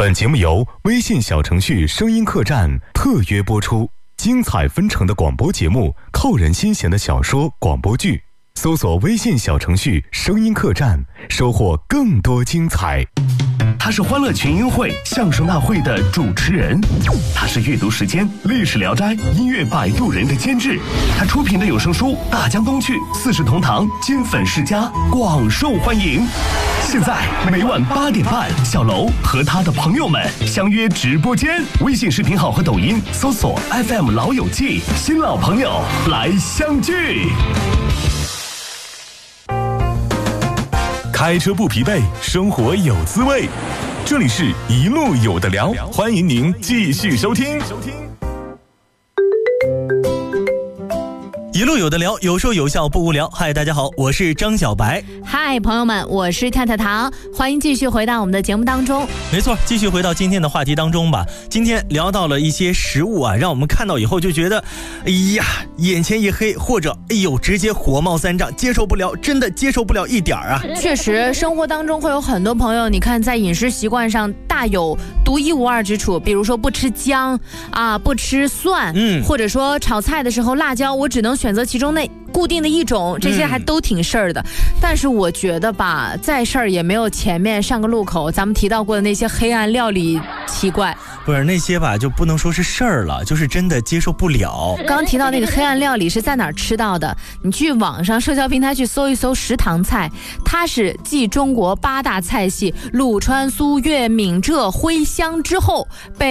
本节目由微信小程序声音客栈特约播出，精彩纷呈的广播节目，扣人心弦的小说广播剧，搜索微信小程序声音客栈，收获更多精彩。 他是欢乐群英会相声大会的主持人，他是阅读时间历史聊斋音乐摆渡人的监制，他出品的有声书大江东去四世同堂金粉世家广受欢迎。现在每晚8点半，小楼和他的朋友们相约直播间，微信视频号和抖音搜索 FM 老友记，新老朋友来相聚。 开车不疲惫，生活有滋味。这里是一路有的聊，欢迎您继续收听。 一路有的聊，有说有笑不无聊。嗨，大家好，我是张小白。 嗨，朋友们，我是跳跳糖，欢迎继续回到我们的节目当中。 没错，继续回到今天的话题当中吧。今天聊到了一些食物啊，让我们看到以后就觉得，哎呀，眼前一黑，或者哎呦，直接火冒三丈，接受不了，真的接受不了一点啊。 确实，生活当中会有很多朋友，你看在饮食习惯上大有独一无二之处，比如说不吃姜啊，不吃蒜，或者说炒菜的时候辣椒我只能选择其中那固定的一种，这些还都挺事儿的。但是我觉得吧，再事儿也没有前面上个路口咱们提到过的那些黑暗料理奇怪。 不是那些吧，就不能说是事儿了，就是真的接受不了。 刚提到那个黑暗料理是在哪儿吃到的？你去网上社交平台去搜一搜食堂菜，它是继中国8大菜系鲁川、苏粤、闽浙、徽湘之后被